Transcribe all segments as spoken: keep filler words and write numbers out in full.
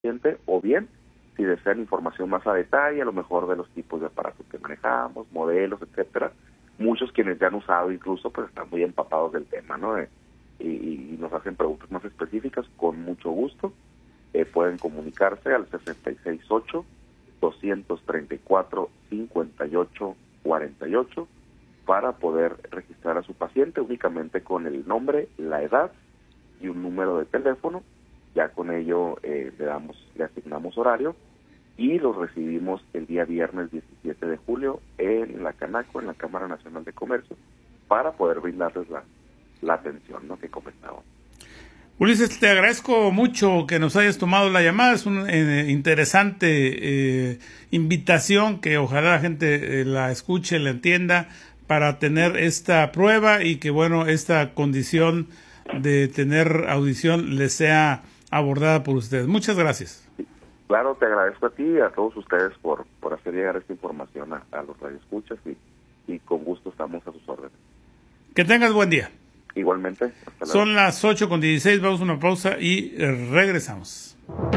paciente, o bien, si desean información más a detalle, a lo mejor de los tipos de aparatos que manejamos, modelos, etcétera. Muchos quienes ya han usado incluso, pues están muy empapados del tema, ¿no? Eh, y, y nos hacen preguntas más específicas, con mucho gusto. Eh, pueden comunicarse al sesenta y seis ocho, doscientos treinta y cuatro, cincuenta y ocho cuarenta y ocho para poder registrar a su paciente únicamente con el nombre, la edad y un número de teléfono. Ya con ello eh, le damos, le asignamos horario y los recibimos el día viernes diecisiete de julio en la Canaco, en la Cámara Nacional de Comercio, para poder brindarles la, la atención, ¿no?, que comentaba. Ulises, te agradezco mucho que nos hayas tomado la llamada. Es una eh, interesante eh, invitación que ojalá la gente eh, la escuche, la entienda, para tener esta prueba y que, bueno, esta condición de tener audición les sea abordada por ustedes. Muchas gracias. Claro, te agradezco a ti y a todos ustedes por, por hacer llegar esta información a, a los radioescuchas y, y con gusto estamos a sus órdenes. Que tengas buen día. Igualmente. Hasta luego. Son las ocho con dieciséis, vamos a una pausa y eh, regresamos.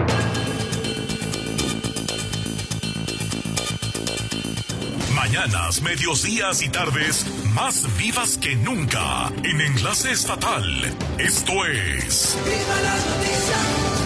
Mañanas, medios días y tardes más vivas que nunca en Enlace Estatal. Esto es ¡Viva las noticias!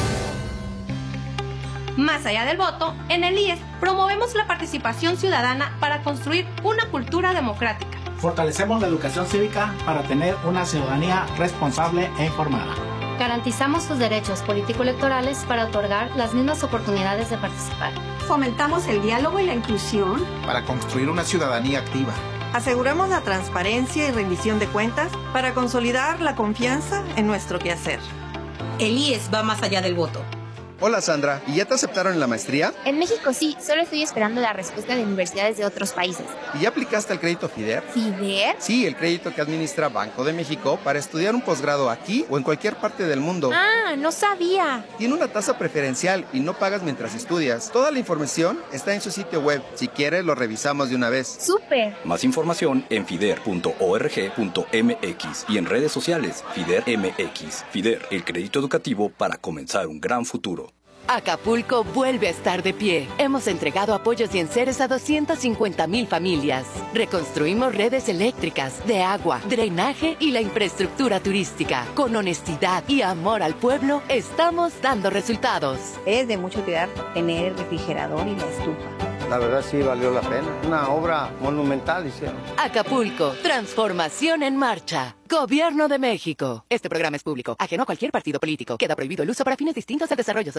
Más allá del voto, en el I E S promovemos la participación ciudadana para construir una cultura democrática. Fortalecemos la educación cívica para tener una ciudadanía responsable e informada. Garantizamos sus derechos político-electorales para otorgar las mismas oportunidades de participar. Fomentamos el diálogo y la inclusión para construir una ciudadanía activa. Aseguramos la transparencia y rendición de cuentas para consolidar la confianza en nuestro quehacer. El I E S va más allá del voto. Hola Sandra, ¿y ya te aceptaron en la maestría? En México sí, solo estoy esperando la respuesta de universidades de otros países. ¿Y ya aplicaste al crédito FIDER? ¿FIDER? Sí, el crédito que administra Banco de México para estudiar un posgrado aquí o en cualquier parte del mundo. Ah, no sabía. Tiene una tasa preferencial y no pagas mientras estudias. Toda la información está en su sitio web. Si quieres, lo revisamos de una vez. ¡Súper! Más información en fider punto org punto m x y en redes sociales FIDER M X. FIDER, el crédito educativo para comenzar un gran futuro. Acapulco vuelve a estar de pie. Hemos entregado apoyos y enseres a doscientas cincuenta mil familias. Reconstruimos redes eléctricas, de agua, drenaje y la infraestructura turística. Con honestidad y amor al pueblo, estamos dando resultados. Es de mucha utilidad tener el refrigerador y la estufa. La verdad sí valió la pena. Una obra monumental hicieron. Acapulco, transformación en marcha. Gobierno de México. Este programa es público, ajeno a cualquier partido político. Queda prohibido el uso para fines distintos al desarrollo social.